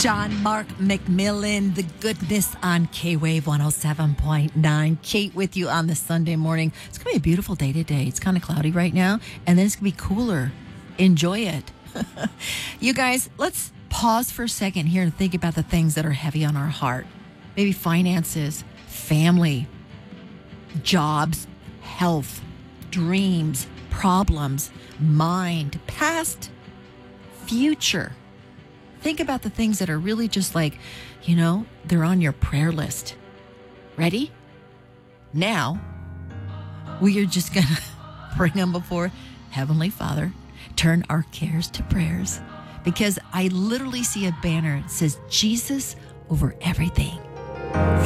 John Mark McMillan, The Goodness on K-Wave 107.9. Kate with you on this Sunday morning. It's going to be a beautiful day today. It's kind of cloudy right now, and then it's going to be cooler. Enjoy it. You guys, let's pause for a second here and think about the things that are heavy on our heart. Maybe finances, family, jobs, health, dreams, problems, mind, past, future. Think about the things that are really just like, they're on your prayer list. Ready? Now, we are just going to bring them before Heavenly Father, turn our cares to prayers, because I literally see a banner that says Jesus over everything.